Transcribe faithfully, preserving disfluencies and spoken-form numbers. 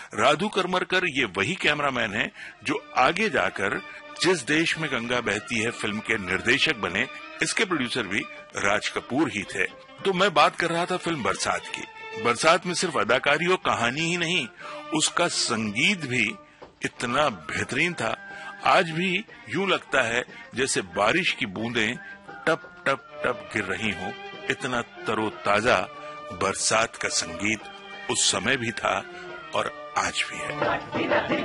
राधु करमरकर ये वही कैमरामैन है जो आगे जाकर जिस देश में गंगा बहती है फिल्म के निर्देशक बने। इसके प्रोड्यूसर भी राज कपूर ही थे। तो मैं बात कर रहा था फिल्म बरसात की। बरसात में सिर्फ अदाकारी और कहानी ही नहीं, उसका संगीत भी इतना बेहतरीन था। आज भी यूं लगता है जैसे बारिश की बूंदें टप टप टप गिर रही हों। इतना तरोताजा बरसात का संगीत उस समय भी था और आज भी है।